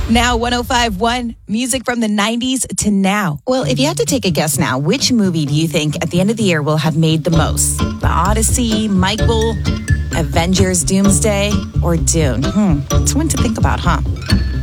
Now 105.1, music from the 90s to now. Well, if you had to take a guess now, which movie do you think at the end of the year will have made the most? The Odyssey, Michael, Avengers, Doomsday, or Dune? It's one to think about, huh?